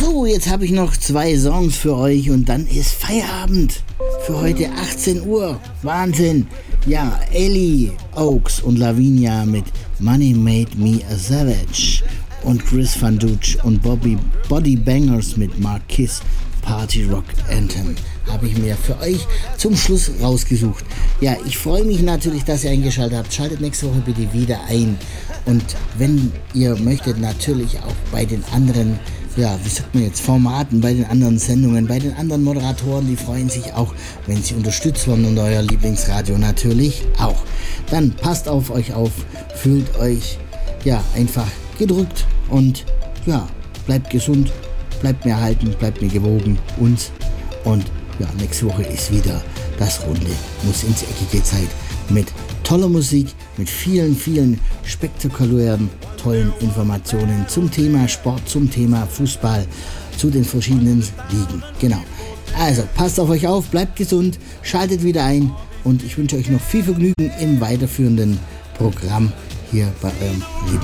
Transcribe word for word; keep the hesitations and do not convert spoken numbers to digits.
So, jetzt habe ich noch zwei Songs für euch und dann ist Feierabend. Für heute achtzehn Uhr. Wahnsinn. Ja, Ellie Oaks und Lavinia mit Money Made Me a Savage. Und Chris Van Dutch und Bobby Body Bangers mit Marquis Party Rock Anthem habe ich mir für euch zum Schluss rausgesucht. Ja, ich freue mich natürlich, dass ihr eingeschaltet habt. Schaltet nächste Woche bitte wieder ein. Und wenn ihr möchtet, natürlich auch bei den anderen, ja, wie sagt man jetzt, Formaten, bei den anderen Sendungen, bei den anderen Moderatoren, die freuen sich auch, wenn sie unterstützt werden und euer Lieblingsradio natürlich auch. Dann passt auf euch auf, fühlt euch, ja, einfach gedrückt und, ja, bleibt gesund, bleibt mir erhalten, bleibt mir gewogen, uns. Und, ja, nächste Woche ist wieder das Runde muss ins Eckige Zeit mit toller Musik, mit vielen, vielen spektakulären, tollen Informationen zum Thema Sport, zum Thema Fußball, zu den verschiedenen Ligen. Genau. Also, passt auf euch auf, bleibt gesund, schaltet wieder ein und ich wünsche euch noch viel Vergnügen im weiterführenden Programm hier bei eurem Lieblings